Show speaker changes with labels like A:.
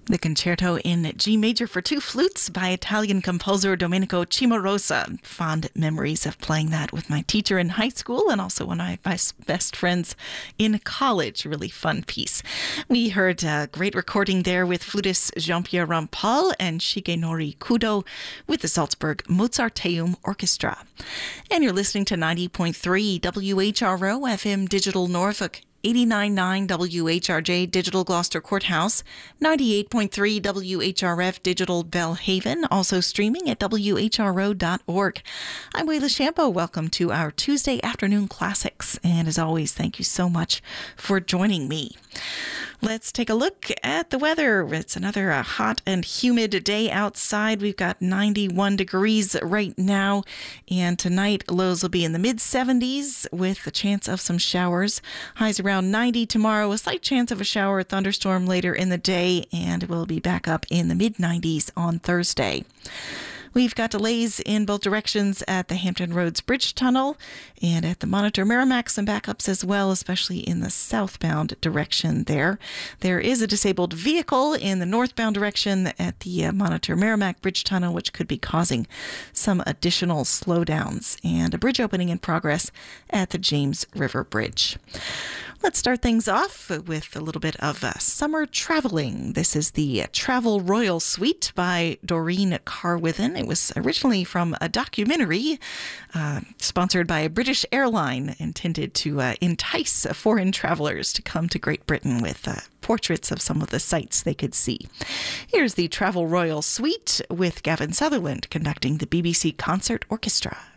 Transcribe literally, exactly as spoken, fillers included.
A: The concerto in G major for two flutes by Italian composer Domenico Cimarosa. Fond memories of playing that with my teacher in high school and also one of my best friends in college. Really fun piece. We heard a great recording there with flutist Jean-Pierre Rampal and Shigenori Kudo with the Salzburg Mozarteum Orchestra. And you're listening to ninety point three W H R O F M Digital Norfolk, eighty-nine point nine W H R J Digital Gloucester Courthouse, ninety-eight point three W H R F Digital Bellhaven, also streaming at W H R O dot org. I'm Wayla Shampo. Welcome to our Tuesday Afternoon Classics. And as always, thank you so much for joining me. Let's take a look at the weather. It's another uh, hot and humid day outside. We've got ninety-one degrees right now, and tonight lows will be in the mid seventies with a chance of some showers. Highs around ninety tomorrow, a slight chance of a shower or thunderstorm later in the day, and we'll be back up in the mid nineties on Thursday. We've got delays in both directions at the Hampton Roads Bridge Tunnel and at the Monitor Merrimack, some backups as well, especially in the southbound direction there. There is a disabled vehicle in the northbound direction at the uh, Monitor Merrimack Bridge Tunnel, which could be causing some additional slowdowns, and a bridge opening in progress at the James River Bridge. Let's start things off with a little bit of uh, summer traveling. This is the Travel Royal Suite by Doreen Carwithen. It was originally from a documentary uh, sponsored by a British airline intended to uh, entice foreign travelers to come to Great Britain with uh, portraits of some of the sights they could see. Here's the Travel Royal Suite with Gavin Sutherland conducting the B B C Concert Orchestra.